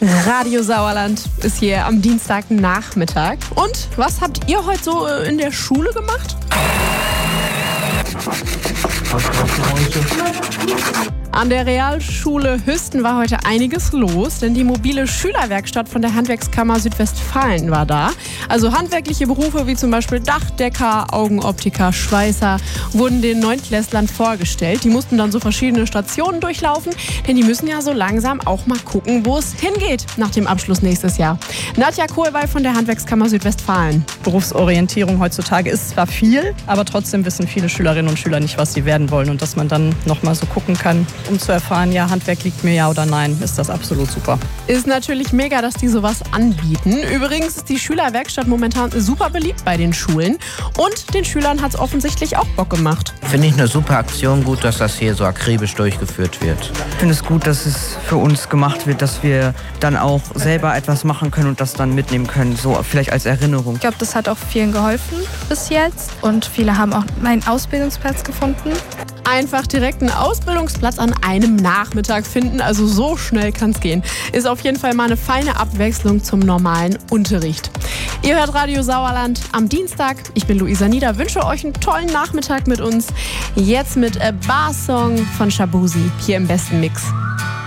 Radio Sauerland ist hier am Dienstagnachmittag. Und was habt ihr heute so in der Schule gemacht? An der Realschule Hüsten war heute einiges los, denn die mobile Schülerwerkstatt von der Handwerkskammer Südwestfalen war da. Also handwerkliche Berufe wie zum Beispiel Dachdecker, Augenoptiker, Schweißer wurden den Neuntklässlern vorgestellt. Die mussten dann so verschiedene Stationen durchlaufen, denn die müssen ja so langsam auch mal gucken, wo es hingeht nach dem Abschluss nächstes Jahr. Nadja Kohlweil von der Handwerkskammer Südwestfalen. Berufsorientierung heutzutage ist zwar viel, aber trotzdem wissen viele Schülerinnen und Schüler nicht, was sie werden wollen. Und dass man dann nochmal so gucken kann, um zu erfahren, ja, Handwerk liegt mir ja oder nein, ist das absolut super. Ist natürlich mega, dass die sowas anbieten. Übrigens ist die Schülerwerkstatt momentan super beliebt bei den Schulen und den Schülern hat es offensichtlich auch Bock gemacht. Finde ich eine super Aktion, gut, dass das hier so akribisch durchgeführt wird. Ich finde es gut, dass es für uns gemacht wird, dass wir dann auch selber etwas machen können und das dann mitnehmen können, so vielleicht als Erinnerung. Ich glaube, das hat auch vielen geholfen bis jetzt und viele haben auch einen Ausbildungsplatz gefunden. Einfach direkt einen Ausbildungsplatz an einem Nachmittag finden, also so schnell kann es gehen. Ist auf jeden Fall mal eine feine Abwechslung zum normalen Unterricht. Ihr hört Radio Sauerland am Dienstag. Ich bin Luisa Nieder, wünsche euch einen tollen Nachmittag mit uns. Jetzt mit A Bar Song von Shabuzi hier im besten Mix.